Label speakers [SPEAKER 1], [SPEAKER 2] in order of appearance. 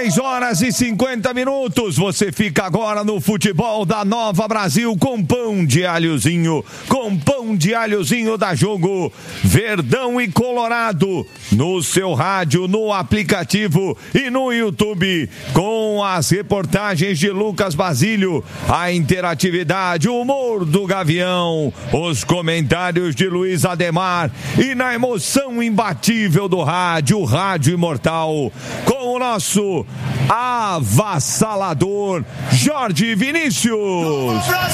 [SPEAKER 1] 6h50. Você fica agora no futebol da Nova Brasil com pão de alhozinho. Com pão de alhozinho da Jogo. Verdão e Colorado. No seu rádio, no aplicativo e no YouTube. Com as reportagens de Lucas Basílio. A interatividade, o humor do Gavião. Os comentários de Luiz Ademar. E na emoção imbatível do rádio, o Rádio Imortal. Com o nosso avassalador Jorge Vinícius.